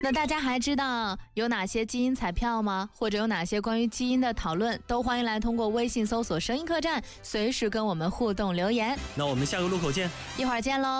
那大家还知道有哪些基因彩票吗？或者有哪些关于基因的讨论，都欢迎来通过微信搜索声音客栈，随时跟我们互动留言。 那我们下个路口见， 一会儿见喽。